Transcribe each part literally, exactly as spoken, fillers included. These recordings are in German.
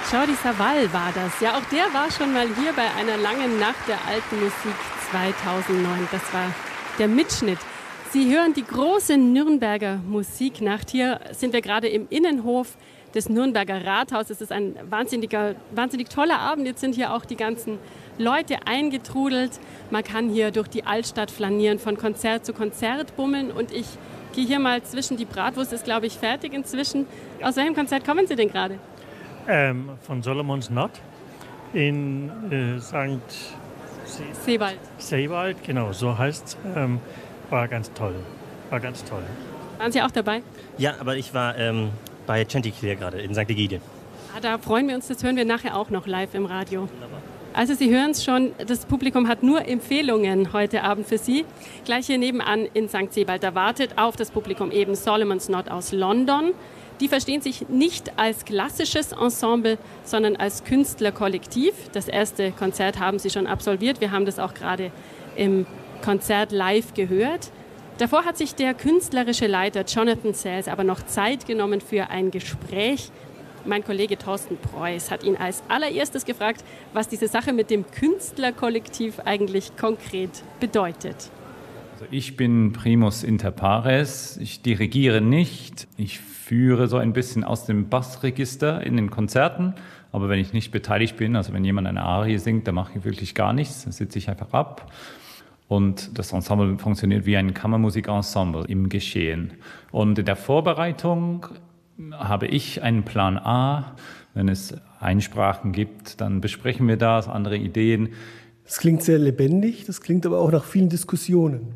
Jordi Savall war das. Ja, auch der war schon mal hier bei einer langen Nacht der alten Musik zweitausendneun. Das war der Mitschnitt. Sie hören die große Nürnberger Musiknacht. Hier sind wir gerade im Innenhof des Nürnberger Rathauses. Es ist ein wahnsinniger, wahnsinnig toller Abend. Jetzt sind hier auch die ganzen Leute eingetrudelt. Man kann hier durch die Altstadt flanieren, von Konzert zu Konzert bummeln. Und ich gehe hier mal zwischen. Die Bratwurst ist, glaube ich, fertig inzwischen. Aus welchem Konzert kommen Sie denn gerade? Ähm, von Solomon's Knot in äh, Sankt Se- Sebald. Sebald, genau, so heißt es. Ähm, war ganz toll. War ganz toll. Waren Sie auch dabei? Ja, aber ich war ähm, bei Chanticleer gerade in Sankt Egide. Ah, da freuen wir uns, das hören wir nachher auch noch live im Radio. Also Sie hören es schon, das Publikum hat nur Empfehlungen heute Abend für Sie. Gleich hier nebenan in Sankt Sebald, da wartet auf das Publikum eben Solomon's Knot aus London. Die verstehen sich nicht als klassisches Ensemble, sondern als Künstlerkollektiv. Das erste Konzert haben sie schon absolviert. Wir haben das auch gerade im Konzert live gehört. Davor hat sich der künstlerische Leiter Jonathan Sayles aber noch Zeit genommen für ein Gespräch. Mein Kollege Thorsten Preuß hat ihn als allererstes gefragt, was diese Sache mit dem Künstlerkollektiv eigentlich konkret bedeutet. Also ich bin Primus inter pares, ich dirigiere nicht, ich führe so ein bisschen aus dem Bassregister in den Konzerten, aber wenn ich nicht beteiligt bin, also wenn jemand eine Arie singt, dann mache ich wirklich gar nichts, dann sitze ich einfach ab. Und das Ensemble funktioniert wie ein Kammermusikensemble im Geschehen. Und in der Vorbereitung habe ich einen Plan A. Wenn es Einsprachen gibt, dann besprechen wir das, andere Ideen. Das klingt sehr lebendig, das klingt aber auch nach vielen Diskussionen.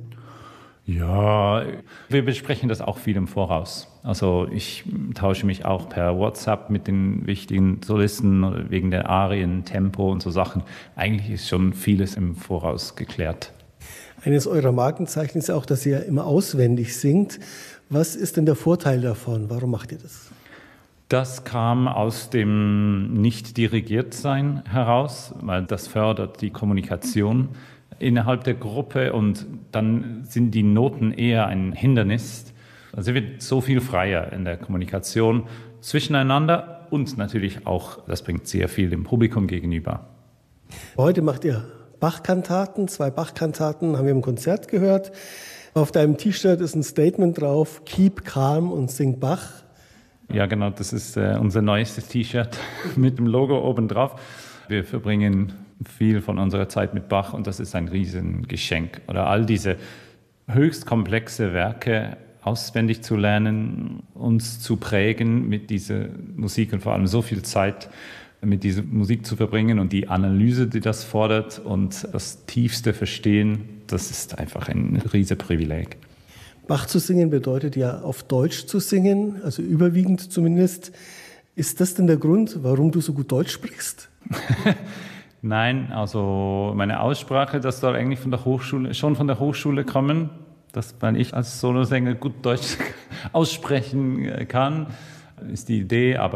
Ja, wir besprechen das auch viel im Voraus. Also ich tausche mich auch per WhatsApp mit den wichtigen Solisten wegen der Arien, Tempo und so Sachen. Eigentlich ist schon vieles im Voraus geklärt. Eines eurer Markenzeichen ist auch, dass ihr immer auswendig singt. Was ist denn der Vorteil davon? Warum macht ihr das? Das kam aus dem Nicht-Dirigiertsein heraus, weil das fördert die Kommunikation innerhalb der Gruppe und dann sind die Noten eher ein Hindernis. Also es wird so viel freier in der Kommunikation zwischeneinander und natürlich auch, das bringt sehr viel dem Publikum gegenüber. Heute macht ihr Bach-Kantaten, zwei Bach-Kantaten haben wir im Konzert gehört. Auf deinem T-Shirt ist ein Statement drauf, Keep calm und sing Bach. Ja, genau, das ist äh, unser neuestes T-Shirt mit dem Logo oben drauf. Wir verbringen viel von unserer Zeit mit Bach und das ist ein Riesengeschenk. Oder all diese höchst komplexe Werke auswendig zu lernen, uns zu prägen mit dieser Musik und vor allem so viel Zeit mit dieser Musik zu verbringen und die Analyse, die das fordert und das tiefste Verstehen, das ist einfach ein riesiges Privileg. Bach zu singen bedeutet ja auf Deutsch zu singen, also überwiegend zumindest. Ist das denn der Grund, warum du so gut Deutsch sprichst? Nein, also meine Aussprache, das soll eigentlich von der Hochschule, schon von der Hochschule kommen, dass weil ich als Solosänger gut Deutsch aussprechen kann, ist die Idee, aber